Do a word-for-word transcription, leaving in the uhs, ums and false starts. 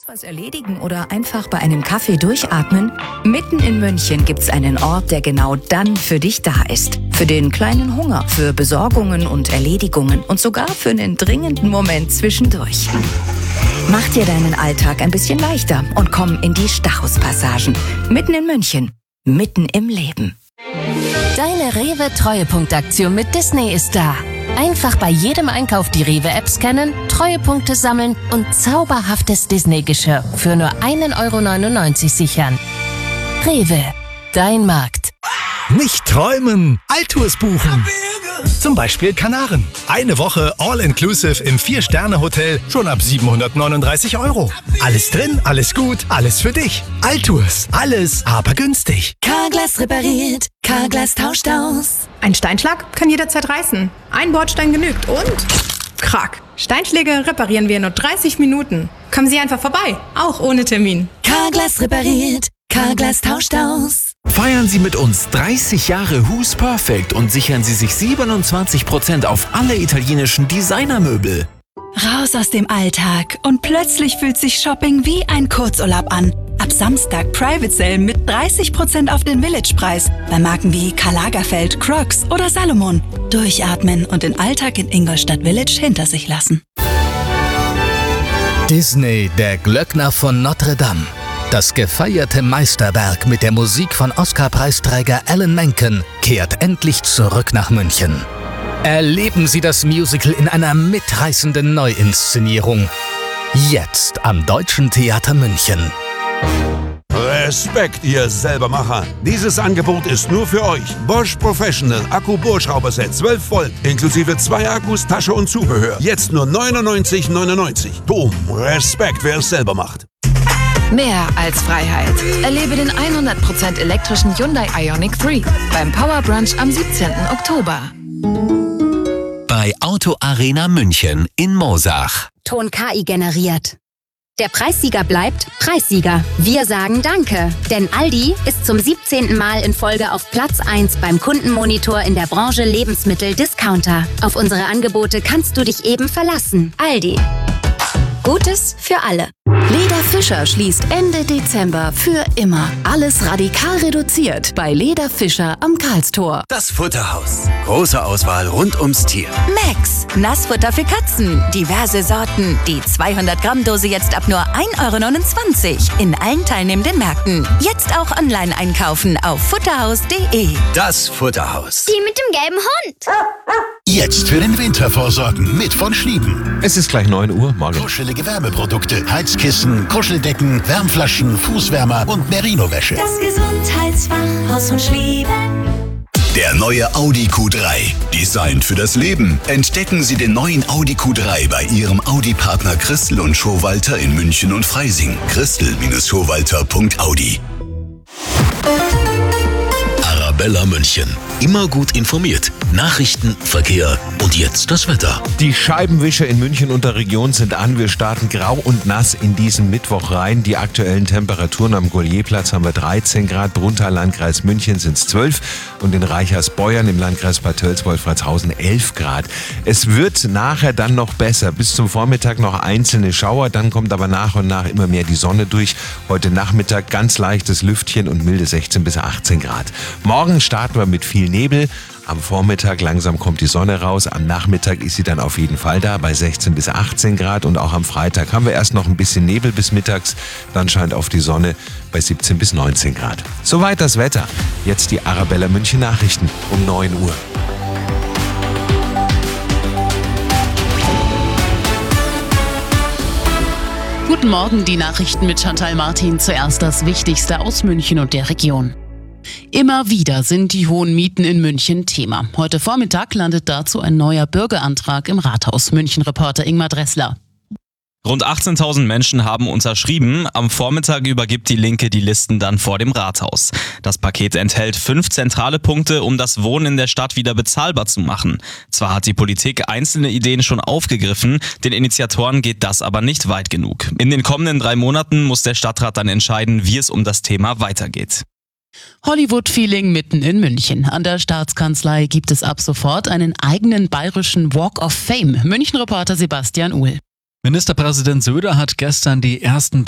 was erledigen oder einfach bei einem Kaffee durchatmen? Mitten in München gibt's einen Ort, der genau dann für dich da ist. Für den kleinen Hunger, für Besorgungen und Erledigungen und sogar für einen dringenden Moment zwischendurch. Mach dir deinen Alltag ein bisschen leichter und komm in die Stachus-Passagen. Mitten in München, mitten im Leben. Deine Rewe-Treuepunktaktion mit Disney ist da. Einfach bei jedem Einkauf die Rewe-App scannen, Treuepunkte sammeln und zauberhaftes Disney-Geschirr für nur ein Euro neunundneunzig sichern. Rewe, dein Markt. Nicht träumen, Altours buchen. Zum Beispiel Kanaren. Eine Woche All-Inclusive im vier-Sterne-Hotel schon ab siebenhundertneununddreißig Euro. Alles drin, alles gut, alles für dich. Altours, alles aber günstig. Carglass repariert, Carglass tauscht aus. Ein Steinschlag kann jederzeit reißen. Ein Bordstein genügt und... Krack. Steinschläge reparieren wir in nur dreißig Minuten. Kommen Sie einfach vorbei, auch ohne Termin. Carglass repariert, Carglass tauscht aus. Feiern Sie mit uns dreißig Jahre Who's Perfect und sichern Sie sich siebenundzwanzig Prozent auf alle italienischen Designermöbel. Raus aus dem Alltag und plötzlich fühlt sich Shopping wie ein Kurzurlaub an. Ab Samstag Private Sale mit dreißig Prozent auf den Village-Preis bei Marken wie Karl Lagerfeld, Crocs oder Salomon. Durchatmen und den Alltag in Ingolstadt Village hinter sich lassen. Disney, der Glöckner von Notre Dame. Das gefeierte Meisterwerk mit der Musik von Oscar-Preisträger Alan Menken kehrt endlich zurück nach München. Erleben Sie das Musical in einer mitreißenden Neuinszenierung. Jetzt am Deutschen Theater München. Respekt, ihr Selbermacher. Dieses Angebot ist nur für euch. Bosch Professional Akku-Bohrschrauberset zwölf Volt, inklusive zwei Akkus, Tasche und Zubehör. Jetzt nur neunundneunzig neunundneunzig. Boom, Respekt, wer es selber macht. Mehr als Freiheit. Erlebe den hundert Prozent elektrischen Hyundai Ioniq drei beim Power Brunch am siebzehnten Oktober. Bei Auto Arena München in Moosach. Ton K I generiert. Der Preissieger bleibt Preissieger. Wir sagen Danke, denn Aldi ist zum siebzehnten Mal in Folge auf Platz eins beim Kundenmonitor in der Branche Lebensmittel-Discounter. Auf unsere Angebote kannst du dich eben verlassen. Aldi. Gutes für alle. Leder Fischer schließt Ende Dezember für immer. Alles radikal reduziert bei Leder Fischer am Karlstor. Das Futterhaus. Große Auswahl rund ums Tier. Max, Nassfutter für Katzen. Diverse Sorten. Die zweihundert Gramm Dose jetzt ab nur ein Euro neunundzwanzig. In allen teilnehmenden Märkten. Jetzt auch online einkaufen auf futterhaus punkt de. Das Futterhaus. Die mit dem gelben Hund. Jetzt für den Winter vorsorgen mit von Schlieben. Es ist gleich neun Uhr, morgen. Kuschelige Wärmeprodukte, Heizkissen, Kuscheldecken, Wärmflaschen, Fußwärmer und Merino-Wäsche. Das Gesundheitsfachhaus von Schlieben. Der neue Audi Q drei. Designt für das Leben. Entdecken Sie den neuen Audi Q drei bei Ihrem Audi-Partner Christel und Schowalter in München und Freising. christel Schowalter punkt audi. Arabella München. Immer gut informiert. Nachrichten, Verkehr und jetzt das Wetter. Die Scheibenwischer in München und der Region sind an. Wir starten grau und nass in diesen Mittwoch rein. Die aktuellen Temperaturen am Gollierplatz haben wir dreizehn Grad, Bruntal, Landkreis München sind es zwölf und in Reichersbeuern im Landkreis Bad Tölz-Wolfratshausen elf Grad. Es wird nachher dann noch besser. Bis zum Vormittag noch einzelne Schauer, dann kommt aber nach und nach immer mehr die Sonne durch. Heute Nachmittag ganz leichtes Lüftchen und milde sechzehn bis achtzehn Grad. Morgen starten wir mit viel Nebel. Am Vormittag langsam kommt die Sonne raus, am Nachmittag ist sie dann auf jeden Fall da bei sechzehn bis achtzehn Grad und auch am Freitag haben wir erst noch ein bisschen Nebel bis mittags, dann scheint auf die Sonne bei siebzehn bis neunzehn Grad. Soweit das Wetter. Jetzt die Arabella München Nachrichten um neun Uhr. Guten Morgen, die Nachrichten mit Chantal Martin. Zuerst das Wichtigste aus München und der Region. Immer wieder sind die hohen Mieten in München Thema. Heute Vormittag landet dazu ein neuer Bürgerantrag im Rathaus. München-Reporter Ingmar Dressler. Rund achtzehntausend Menschen haben unterschrieben. Am Vormittag übergibt die Linke die Listen dann vor dem Rathaus. Das Paket enthält fünf zentrale Punkte, um das Wohnen in der Stadt wieder bezahlbar zu machen. Zwar hat die Politik einzelne Ideen schon aufgegriffen, den Initiatoren geht das aber nicht weit genug. In den kommenden drei Monaten muss der Stadtrat dann entscheiden, wie es um das Thema weitergeht. Hollywood-Feeling mitten in München. An der Staatskanzlei gibt es ab sofort einen eigenen bayerischen Walk of Fame. München-Reporter Sebastian Uhl. Ministerpräsident Söder hat gestern die ersten